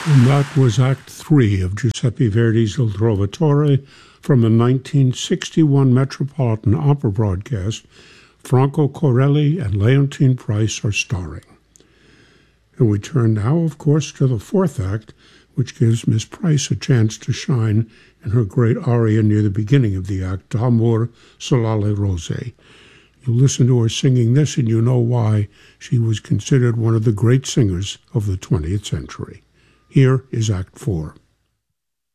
And that was Act 3 of Giuseppe Verdi's Il Trovatore from the 1961 Metropolitan Opera broadcast. Franco Corelli and Leontine Price are starring. And we turn now, of course, to the fourth act, which gives Miss Price a chance to shine in her great aria near the beginning of the act, D'amor sulle rose. You listen to her singing this and you know why she was considered one of the great singers of the 20th century. Here is Act 4.